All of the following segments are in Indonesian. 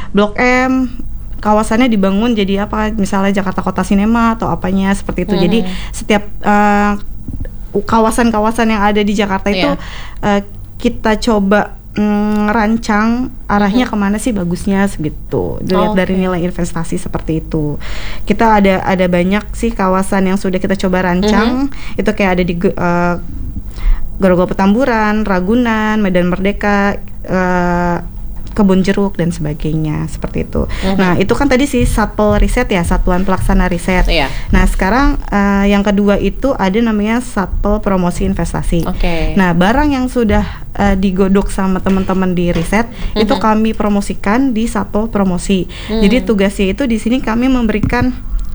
Blok M kawasannya dibangun jadi apa, misalnya Jakarta Kota Cinema atau apanya seperti itu. Jadi setiap kawasan-kawasan yang ada di Jakarta itu kita coba rancang arahnya kemana sih bagusnya segitu. Dilihat dari nilai investasi seperti itu. Kita ada banyak sih kawasan yang sudah kita coba rancang. Itu kayak ada di Grogol Petamburan, Ragunan, Medan Merdeka, Kebun Jeruk dan sebagainya seperti itu. Nah itu kan tadi sih Satpol Riset ya, Satuan Pelaksana Riset. Nah sekarang yang kedua itu ada namanya Satpol Promosi Investasi. Nah barang yang sudah digodok sama teman-teman di riset itu kami promosikan di Satpol Promosi. Jadi tugasnya itu di sini kami memberikan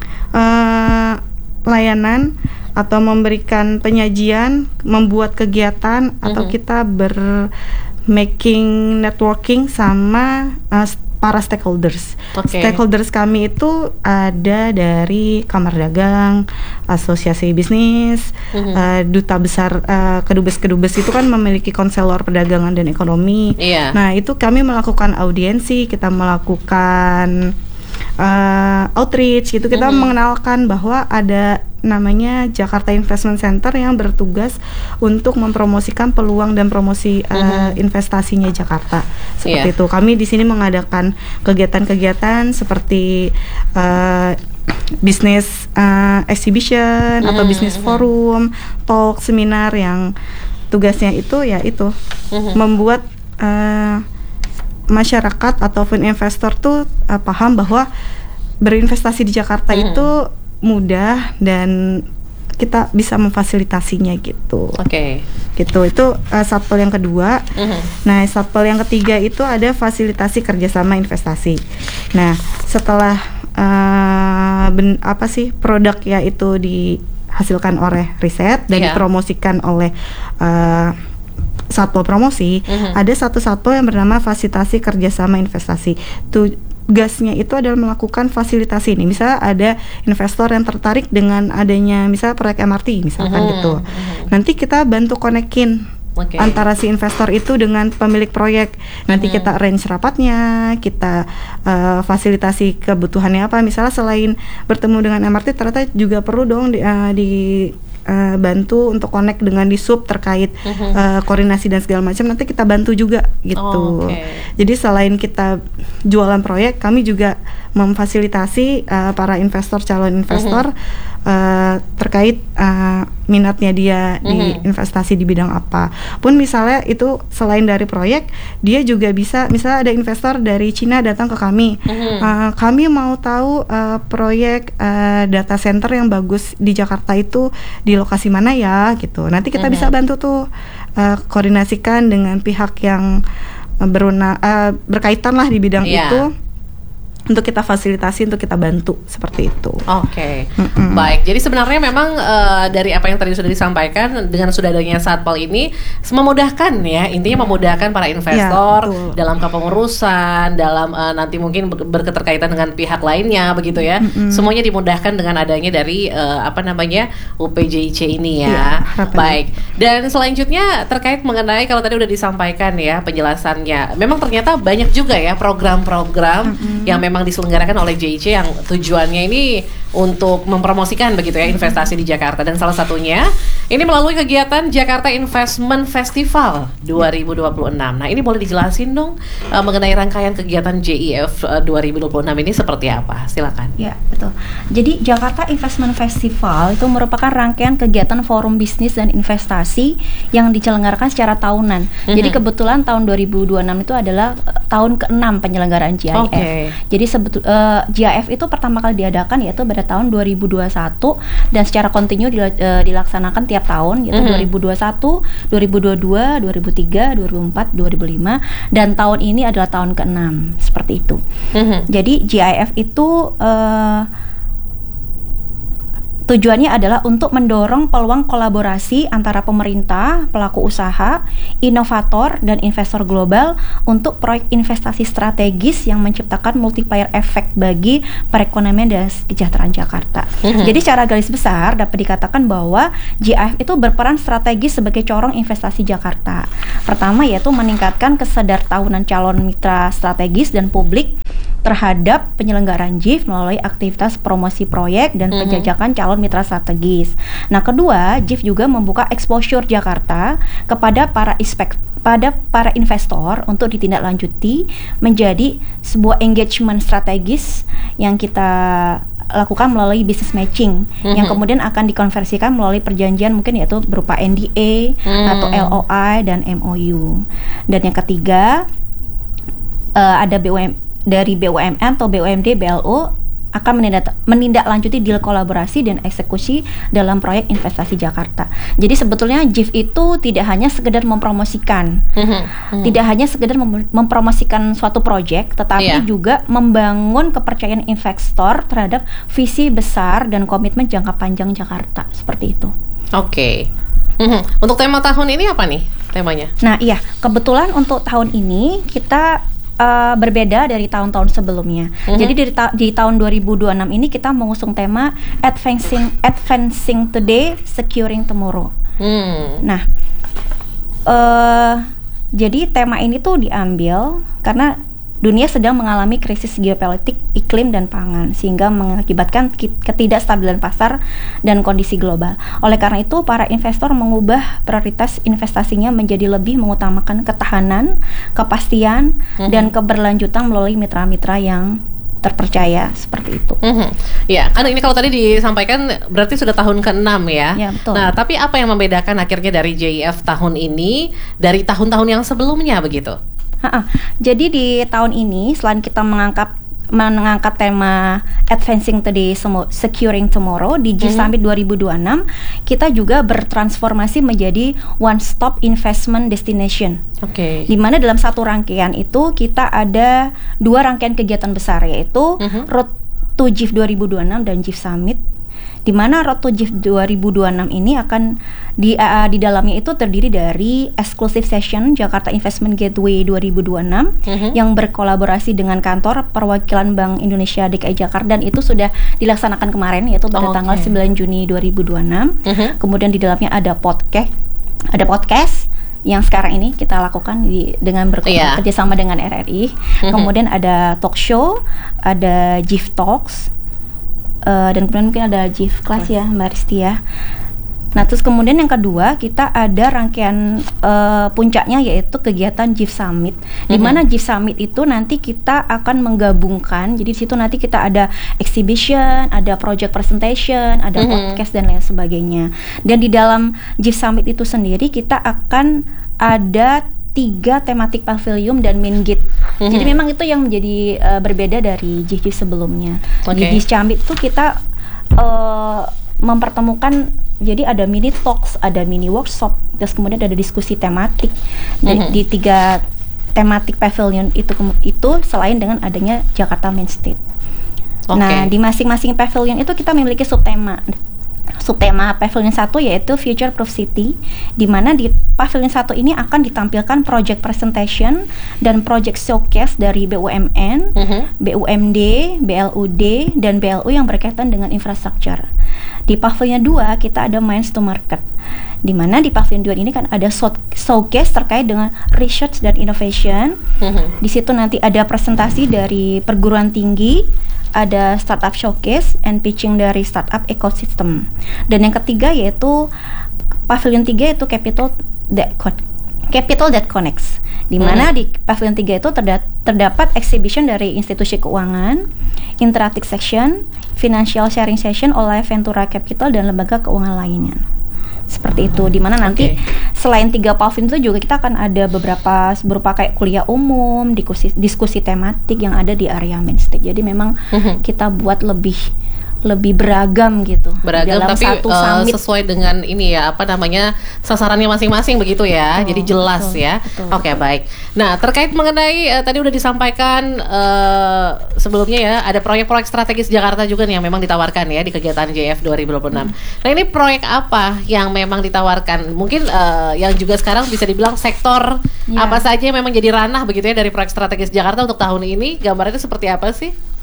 layanan atau memberikan penyajian, membuat kegiatan atau kita making networking sama para stakeholders. Stakeholders kami itu ada dari Kamar Dagang, Asosiasi Bisnis, Duta Besar, Kedubes itu kan memiliki konselor perdagangan dan ekonomi. Nah itu kami melakukan audiensi, kita melakukan outreach gitu, kita mengenalkan bahwa ada namanya Jakarta Investment Center yang bertugas untuk mempromosikan peluang dan promosi investasinya Jakarta. Seperti itu. Kami di sini mengadakan kegiatan-kegiatan seperti business exhibition atau business forum, talk, seminar yang tugasnya itu membuat masyarakat ataupun investor tuh paham bahwa berinvestasi di Jakarta itu mudah dan kita bisa memfasilitasinya gitu. Gitu. Itu satpol yang kedua. Nah, satpol yang ketiga itu ada fasilitasi kerjasama investasi. Nah, setelah produk ya itu dihasilkan oleh riset dan dipromosikan oleh Satpol Promosi, ada satu satpol yang bernama fasilitasi kerjasama investasi. Tugasnya itu adalah melakukan fasilitasi ini. Misalnya ada investor yang tertarik dengan adanya misalnya proyek MRT misalkan gitu. Nanti kita bantu konekin antara si investor itu dengan pemilik proyek. Nanti kita arrange rapatnya, kita fasilitasi kebutuhannya apa. Misalnya selain bertemu dengan MRT, ternyata juga perlu dong bantu untuk connect dengan di sub terkait koordinasi dan segala macam, nanti kita bantu juga gitu. Jadi selain kita jualan proyek, kami juga memfasilitasi para investor, calon investor terkait minatnya dia di investasi di bidang apa pun. Misalnya itu selain dari proyek, dia juga bisa, misalnya ada investor dari Cina datang ke kami, kami mau tahu proyek data center yang bagus di Jakarta itu di lokasi mana ya gitu. Nanti kita bisa bantu tuh koordinasikan dengan pihak yang berkaitan lah di bidang itu, untuk kita fasilitasi, untuk kita bantu seperti itu. Baik. Jadi sebenarnya memang dari apa yang tadi sudah disampaikan, dengan sudah adanya satpol ini memudahkan ya, intinya memudahkan para investor dalam kepengurusan, dalam nanti mungkin berketerkaitan dengan pihak lainnya begitu ya. Semuanya dimudahkan dengan adanya dari UPJIC ini ya. Baik. Dan selanjutnya terkait mengenai, kalau tadi udah disampaikan ya penjelasannya, memang ternyata banyak juga ya program-program yang memang diselenggarakan oleh JIC yang tujuannya ini untuk mempromosikan begitu ya investasi di Jakarta, dan salah satunya ini melalui kegiatan Jakarta Investment Festival 2026. Nah, ini boleh dijelasin dong mengenai rangkaian kegiatan JIF 2026 ini seperti apa? Silakan. Ya, betul. Jadi Jakarta Investment Festival itu merupakan rangkaian kegiatan forum bisnis dan investasi yang diselenggarakan secara tahunan. Jadi kebetulan tahun 2026 itu adalah tahun ke-6 penyelenggaraan GIF. Jadi GIF itu pertama kali diadakan yaitu pada tahun 2021 dan secara kontinu dilaksanakan tiap tahun, yaitu 2021, 2022, 2003, 2004, 2005, dan tahun ini adalah tahun ke-6 seperti itu. Jadi GIF itu tujuannya adalah untuk mendorong peluang kolaborasi antara pemerintah, pelaku usaha, inovator, dan investor global untuk proyek investasi strategis yang menciptakan multiplier effect bagi perekonomian dan kesejahteraan Jakarta. Jadi secara garis besar dapat dikatakan bahwa GIF itu berperan strategis sebagai corong investasi Jakarta. Pertama yaitu meningkatkan kesedartahunan calon mitra strategis dan publik terhadap penyelenggaraan JIF melalui aktivitas promosi proyek dan penjajakan calon mitra strategis. Nah, kedua, JIF juga membuka exposure Jakarta kepada para investor untuk ditindaklanjuti menjadi sebuah engagement strategis yang kita lakukan melalui business matching yang kemudian akan dikonversikan melalui perjanjian mungkin yaitu berupa NDA atau LOI dan MOU. Dan yang ketiga, ada dari BUMN atau BUMD BLO akan menindaklanjuti deal kolaborasi dan eksekusi dalam proyek investasi Jakarta. Jadi sebetulnya JIF itu tidak hanya sekedar mempromosikan, tidak hanya sekedar mempromosikan suatu proyek, tetapi juga membangun kepercayaan investor terhadap visi besar dan komitmen jangka panjang Jakarta, seperti itu. Oke. Untuk tema tahun ini apa nih temanya? Nah, iya, kebetulan untuk tahun ini kita berbeda dari tahun-tahun sebelumnya. Jadi di tahun 2026 ini kita mengusung tema Advancing Today, Securing Tomorrow. Nah, jadi tema ini tuh diambil karena dunia sedang mengalami krisis geopolitik, iklim, dan pangan, sehingga mengakibatkan ketidakstabilan pasar dan kondisi global. Oleh karena itu, para investor mengubah prioritas investasinya menjadi lebih mengutamakan ketahanan, kepastian, dan keberlanjutan melalui mitra-mitra yang terpercaya, seperti itu. Ya, kan ini kalau tadi disampaikan berarti sudah tahun ke-6 ya. Ya, betul. Nah, tapi apa yang membedakan akhirnya dari JIF tahun ini dari tahun-tahun yang sebelumnya begitu? Jadi di tahun ini selain kita mengangkat tema Advancing Today, Securing Tomorrow di JIF Summit 2026, kita juga bertransformasi menjadi one stop investment destination. Di mana dalam satu rangkaian itu kita ada 2 rangkaian kegiatan besar, yaitu Road to JIF 2026 dan JIF Summit. Di mana Road to JIF 2026 ini akan di dalamnya itu terdiri dari exclusive session Jakarta Investment Gateway 2026 yang berkolaborasi dengan kantor perwakilan Bank Indonesia DKI Jakarta, dan itu sudah dilaksanakan kemarin, yaitu pada tanggal 9 Juni 2026. Kemudian di dalamnya ada podcast yang sekarang ini kita lakukan dengan kerjasama dengan RRI. Kemudian ada talk show, ada JIF Talks, dan kemudian mungkin ada JIF Class ya, Mbak Risti ya. Nah, terus kemudian yang kedua kita ada rangkaian puncaknya, yaitu kegiatan JIF Summit. Di mana JIF Summit itu nanti kita akan menggabungkan, jadi di situ nanti kita ada exhibition, ada project presentation, ada podcast dan lain sebagainya. Dan di dalam JIF Summit itu sendiri kita akan ada 3 tematik pavilion dan main gate. Jadi memang itu yang menjadi berbeda dari JIF sebelumnya. Di JIF Summit itu kita mempertemukan, jadi ada mini talks, ada mini workshop, terus kemudian ada diskusi tematik. Di 3 tematik pavilion itu selain dengan adanya Jakarta Main Stage. Nah, di masing-masing pavilion itu kita memiliki subtema pavilion 1 yaitu Future Proof City, di mana di pavilion 1 ini akan ditampilkan project presentation dan project showcase dari BUMN, BUMD, BLUD, dan BLU yang berkaitan dengan infrastruktur. Di pavilion 2 kita ada Minds to Market, di mana di pavilion 2 ini kan ada showcase terkait dengan research dan innovation. Di situ nanti ada presentasi dari perguruan tinggi, ada startup showcase and pitching dari startup ecosystem. Dan yang ketiga yaitu pavilion 3 yaitu Capital That Connects, di mana di pavilion 3 itu terdapat exhibition dari institusi keuangan, interactive section, financial sharing session oleh Ventura Capital dan lembaga keuangan lainnya. Seperti itu, di mana nanti selain 3 pavilion itu juga kita akan ada berupa kayak kuliah umum, diskusi tematik yang ada di area main stage. Jadi memang kita buat lebih beragam gitu. Beragam dalam tapi satu summit. Sesuai dengan ini ya, sasarannya masing-masing begitu ya. Jadi jelas ya. Oke, baik. Nah, terkait mengenai tadi udah disampaikan sebelumnya ya, ada proyek-proyek strategis Jakarta juga nih yang memang ditawarkan ya di kegiatan JIF 2026. Nah, ini proyek apa yang memang ditawarkan? Mungkin yang juga sekarang bisa dibilang sektor apa saja yang memang jadi ranah begitu ya dari proyek strategis Jakarta untuk tahun ini? Gambarnya itu seperti apa sih?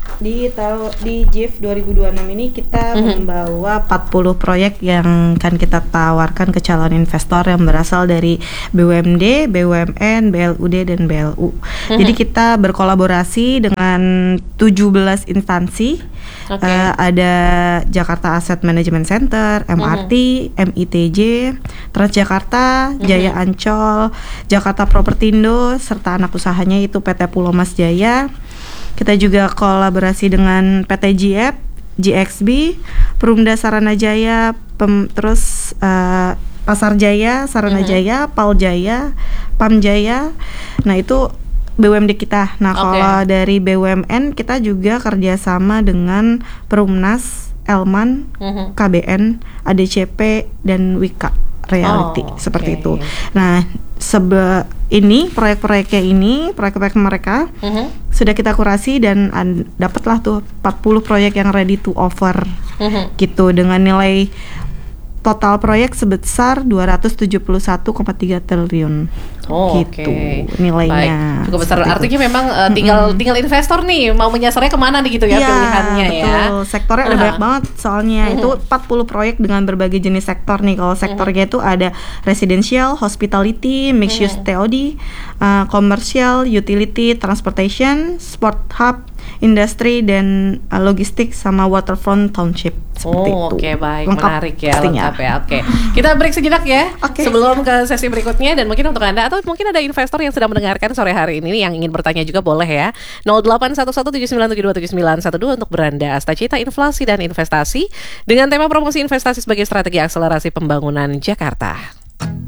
Di JIF 2026 ini kita membawa 40 proyek yang akan kita tawarkan ke calon investor yang berasal dari BUMD, BUMN, BLUD dan BLU. Jadi kita berkolaborasi dengan 17 instansi. Ada Jakarta Asset Management Center, MRT, MITJ, Transjakarta, Jaya Ancol, Jakarta Propertindo, serta anak usahanya itu PT Pulau Mas Jaya. Kita juga kolaborasi dengan PT GF, GXB, Perumda Sarana Jaya, terus Pasar Jaya, Sarana Jaya, Pal Jaya, Pam Jaya. Nah itu BUMD kita. Nah kalau dari BUMN kita juga kerjasama dengan Perumnas, Elman, KBN, ADCP dan Wika Reality seperti itu. Nah ini proyek-proyek mereka sudah kita kurasi dan dapatlah tuh 40 proyek yang ready to offer gitu dengan nilai total proyek sebesar 271,3 triliun gitu nilainya. Baik. Cukup besar. Artinya memang tinggal investor nih mau menyasarnya kemana nih gitu ya, pilihannya betul. ya. Sektornya ada banyak banget soalnya itu 40 proyek dengan berbagai jenis sektor nih. Kalau sektornya itu ada residential, hospitality, mixed use TOD, commercial, utility, transportation, sport hub, industri dan logistik sama waterfront township. Oke, baik, lengkap, menarik ya, pastinya. lengkap ya. Oke, kita break sejenak ya, sebelum ke sesi berikutnya. Dan mungkin untuk Anda atau mungkin ada investor yang sedang mendengarkan sore hari ini yang ingin bertanya juga boleh ya. 081179727912 untuk Beranda Astacita Inflasi dan Investasi dengan tema promosi investasi sebagai strategi akselerasi pembangunan Jakarta.